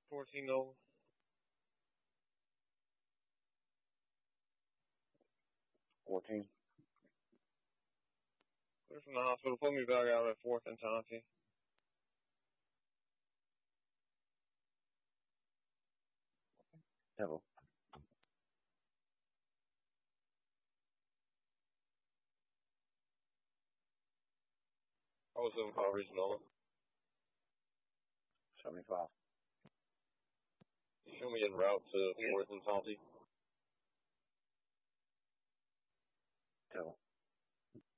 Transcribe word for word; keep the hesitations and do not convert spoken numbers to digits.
fourteen Nola. fourteen. Clear from the hospital. Put me back out at fourth and Tonti. Devil. I was in five Nola. seventy-five. Show me en route to fourth and Tonti.